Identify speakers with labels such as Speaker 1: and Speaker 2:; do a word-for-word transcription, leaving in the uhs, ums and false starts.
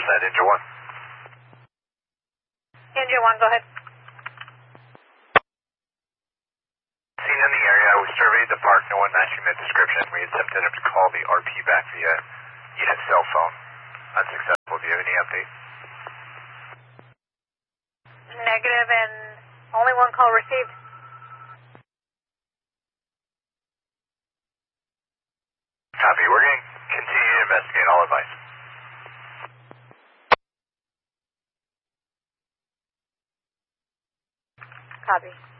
Speaker 1: Riverside, Engine one.
Speaker 2: Engine one, go ahead.
Speaker 1: Seen in the area, we surveyed the park, no one matching the description. We attempted to call the R P back via unit cell phone. Unsuccessful. Do you have any update?
Speaker 2: Negative, and only one call received.
Speaker 1: Copy. We're going to continue to investigate all advice.
Speaker 2: Copy.